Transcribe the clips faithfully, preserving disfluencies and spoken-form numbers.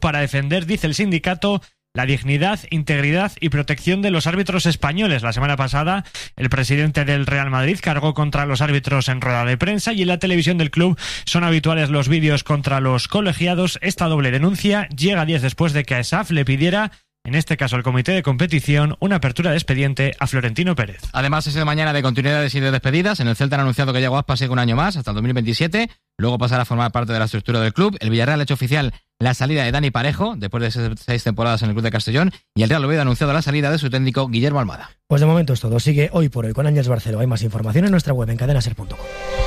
para defender, dice el sindicato, la dignidad, integridad y protección de los árbitros españoles. La semana pasada, el presidente del Real Madrid cargó contra los árbitros en rueda de prensa y en la televisión del club son habituales los vídeos contra los colegiados. Esta doble denuncia llega días después de que a E S A F le pidiera, en este caso el comité de competición, una apertura de expediente a Florentino Pérez. Además, es de mañana de continuidades y de despedidas. En el Celta han anunciado que Yago Aspas sigue un año más, hasta el dos mil veintisiete. Luego pasará a formar parte de la estructura del club. El Villarreal ha hecho oficial la salida de Dani Parejo, después de seis temporadas en el club de Castellón. Y el Real Oviedo ha anunciado la salida de su técnico Guillermo Almada. Pues de momento es todo. Sigue Hoy por Hoy con Ángels Barceló. Hay más información en nuestra web en cadena ser punto com.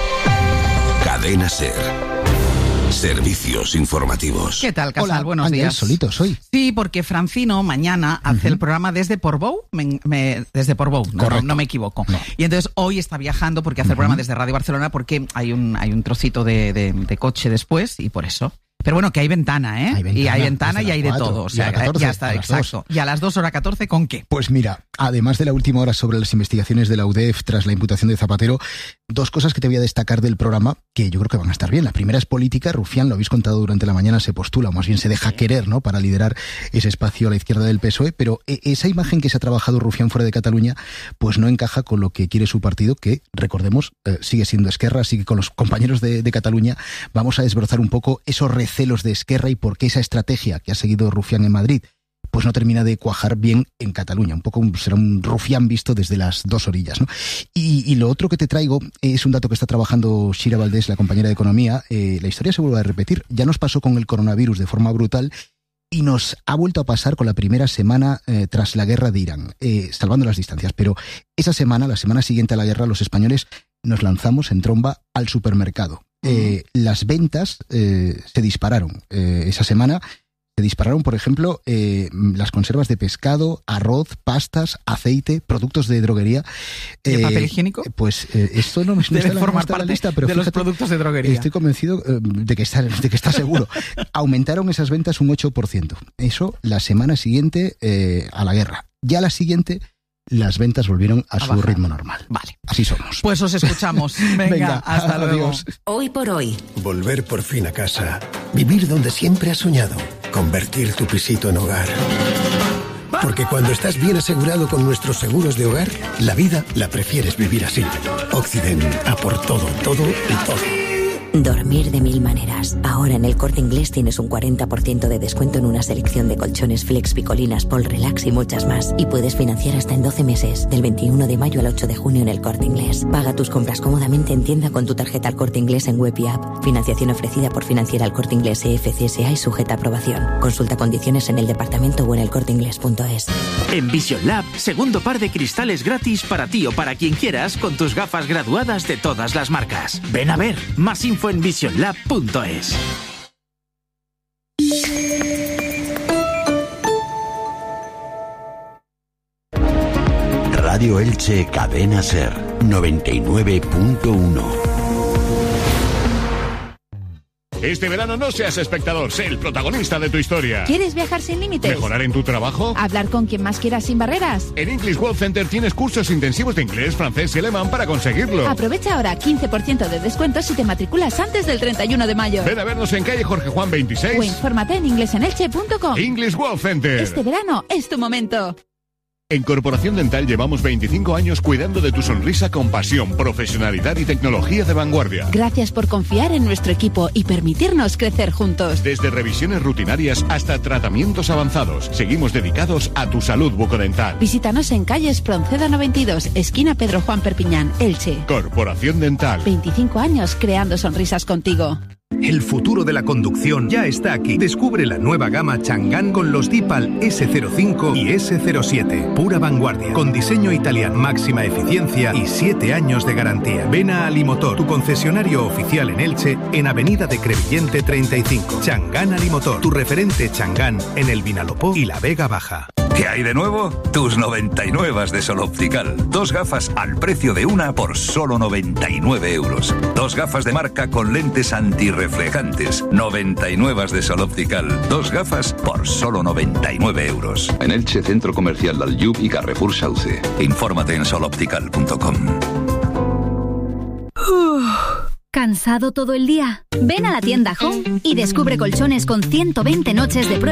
Cadena Ser. Servicios informativos. ¿Qué tal, Casal? Hola, Buenos Ángel, días. solitos hoy. Sí, porque Francino mañana hace uh-huh. el programa desde Portbou, me, me, desde Portbou, no, no, no me equivoco. No. Y entonces hoy está viajando porque hace uh-huh. el programa desde Radio Barcelona porque hay un, hay un trocito de, de, de coche después y por eso. Pero bueno, que hay ventana, ¿eh? Hay ventana, y hay ventana y hay de todo. O sea, catorce, ya está, exacto. ¿Y a las dos hora catorce con qué? Pues mira, además de la última hora sobre las investigaciones de la U D E F tras la imputación de Zapatero, dos cosas que te voy a destacar del programa que yo creo que van a estar bien. La primera es política. Rufián, lo habéis contado durante la mañana, se postula, o más bien se deja querer, ¿no?, para liderar ese espacio a la izquierda del P S O E, pero esa imagen que se ha trabajado Rufián fuera de Cataluña, pues no encaja con lo que quiere su partido, que, recordemos, eh, sigue siendo Esquerra, así que con los compañeros de, de Cataluña vamos a desbrozar un poco esos recelos de Esquerra y por qué esa estrategia que ha seguido Rufián en Madrid pues no termina de cuajar bien en Cataluña. Un poco un, será un Rufián visto desde las dos orillas, ¿no? Y, y lo otro que te traigo es un dato que está trabajando Shira Valdés, la compañera de Economía. Eh, la historia se vuelve a repetir. Ya nos pasó con el coronavirus de forma brutal y nos ha vuelto a pasar con la primera semana eh, tras la guerra de Irán, eh, salvando las distancias. Pero esa semana, la semana siguiente a la guerra, los españoles nos lanzamos en tromba al supermercado. Eh, las ventas eh, se dispararon. Eh, esa semana se dispararon, por ejemplo, eh, las conservas de pescado, arroz, pastas, aceite, productos de droguería. ¿Y eh, papel higiénico? Pues eh, esto no, no Debe está, formar no está parte en la lista, pero de fíjate, los productos de droguería. Estoy convencido eh, de que está, de que está seguro. Aumentaron esas ventas un ocho por ciento. Eso la semana siguiente eh, a la guerra. Ya la siguiente, las ventas volvieron a, a su bajar. ritmo normal. Vale. Así somos. Pues os escuchamos. Venga, Venga, hasta luego. Adiós. Hoy por hoy. Volver por fin a casa. Vivir donde siempre has soñado. Convertir tu pisito en hogar. Porque cuando estás bien asegurado con nuestros seguros de hogar, la vida la prefieres vivir así. Occident, a por todo, todo y todo. Dormir de mil maneras. Ahora en el Corte Inglés tienes un cuarenta por ciento de descuento en una selección de colchones Flex, Picolinas, Pol Relax y muchas más. Y puedes financiar hasta en doce meses, del veintiuno de mayo al ocho de junio en el Corte Inglés. Paga tus compras cómodamente en tienda con tu tarjeta al Corte Inglés en web y app. Financiación ofrecida por Financiera al Corte Inglés E F C S A y sujeta a aprobación. Consulta condiciones en el departamento o en el corte inglés punto es. En Vision Lab, segundo par de cristales gratis para ti o para quien quieras con tus gafas graduadas de todas las marcas. Ven a ver, más info en vision lab punto es. Radio Elche Cadena Ser noventa y nueve punto uno. Este verano no seas espectador, sé el protagonista de tu historia. ¿Quieres viajar sin límites? ¿Mejorar en tu trabajo? ¿Hablar con quien más quieras sin barreras? En English World Center tienes cursos intensivos de inglés, francés y alemán para conseguirlo. Aprovecha ahora quince por ciento de descuento si te matriculas antes del treinta y uno de mayo. Ven a vernos en calle Jorge Juan veintiséis. O infórmate en inglés en elche punto com. English World Center. Este verano es tu momento. En Corporación Dental llevamos veinticinco años cuidando de tu sonrisa con pasión, profesionalidad y tecnología de vanguardia. Gracias por confiar en nuestro equipo y permitirnos crecer juntos. Desde revisiones rutinarias hasta tratamientos avanzados, seguimos dedicados a tu salud bucodental. Visítanos en calle Espronceda noventa y dos, esquina Pedro Juan Perpiñán, Elche. Corporación Dental. veinticinco años creando sonrisas contigo. El futuro de la conducción ya está aquí. Descubre la nueva gama Chang'an con los Deepal ese cero cinco y ese cero siete. Pura vanguardia, con diseño italiano, máxima eficiencia y siete años de garantía. Ven a Alimotor, tu concesionario oficial en Elche, en Avenida de Crevillente treinta y cinco. Chang'an Alimotor, tu referente Chang'an en el Vinalopó y la Vega Baja. ¿Qué hay de nuevo? Tus noventa y nueve de Sol Optical. Dos gafas al precio de una por solo noventa y nueve euros. Dos gafas de marca con lentes antirreflejantes. noventa y nueve de Sol Optical. Dos gafas por solo noventa y nueve euros. En Elche, Centro Comercial Dalyub y Carrefour Sauce. Infórmate en sol optical punto com. Uf, cansado. ¿Cansado todo el día? Ven a la tienda Home y descubre colchones con ciento veinte noches de prueba